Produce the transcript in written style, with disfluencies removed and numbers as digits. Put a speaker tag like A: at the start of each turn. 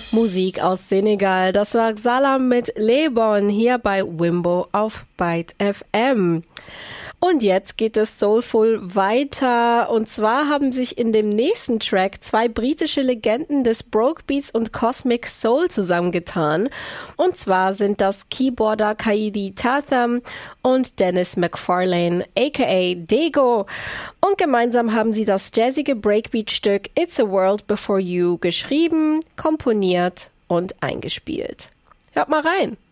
A: Musik aus Senegal, das war Xalam mit Lebon hier bei Wimbo auf Byte FM. Und jetzt geht es soulful weiter. Und zwar haben sich in dem nächsten Track zwei britische Legenden des Brokebeats und Cosmic Soul zusammengetan. Und zwar sind das Keyboarder Kaidi Tatham und Dennis McFarlane, aka Dego. Und gemeinsam haben sie das jazzige Breakbeat-Stück It's a World Before You geschrieben, komponiert und eingespielt. Hört mal rein.